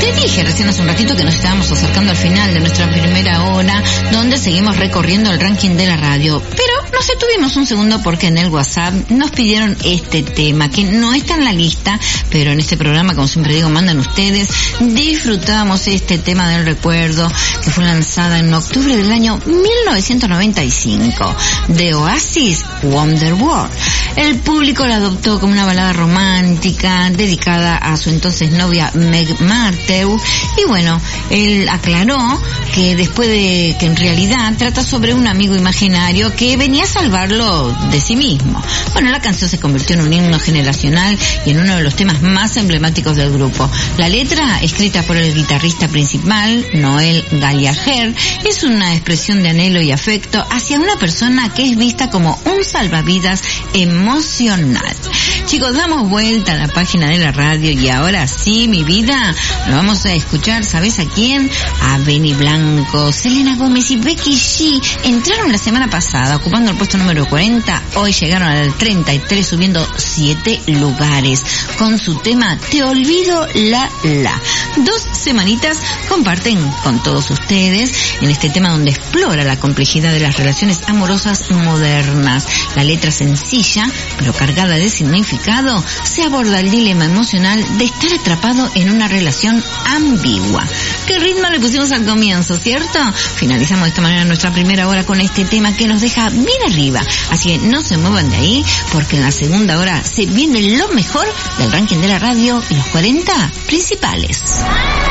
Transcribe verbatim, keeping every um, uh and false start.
Te dije recién hace un ratito que nos estábamos acercando al final de nuestra primera hora, donde seguimos recorriendo el ranking de la radio. Pero nos detuvimos un segundo porque en el WhatsApp nos pidieron este tema, que no está en la lista, pero en este programa, como siempre digo, mandan ustedes. Disfrutamos este tema del recuerdo, que fue lanzada en octubre del año mil novecientos noventa y cinco, de Oasis, Wonderwall. El público la adoptó como una balada romántica dedicada a su entonces novia Meg Marteau, y bueno, él aclaró que después de que en realidad trata sobre un amigo imaginario que venía a salvarlo de sí mismo. Bueno, la canción se convirtió en un himno generacional y en uno de los temas más emblemáticos del grupo. La letra, escrita por el guitarrista principal, Noel Gallagher, es una expresión de anhelo y afecto hacia una persona que es vista como un salvavidas emocional. Chicos, damos vuelta a la página de la radio y ahora sí, mi vida, nos vamos a escuchar, ¿sabes a quién? A Benny Blanco, Selena Gómez y Becky G. Entraron la semana pasada ocupando el puesto número cuarenta, hoy llegaron al treinta y tres subiendo siete lugares con su tema Te olvido la la. Dos semanitas comparten con todos ustedes en este tema donde explora la complejidad de las relaciones amorosas modernas. La letra sencilla pero cargada de significado se aborda el dilema emocional de estar atrapado en una relación ambigua. ¿Qué ritmo le pusimos al comienzo, cierto? Finalizamos de esta manera nuestra primera hora con este tema que nos deja bien arriba. Así que no se muevan de ahí, porque en la segunda hora se viene lo mejor del ranking de la radio y los cuarenta principales.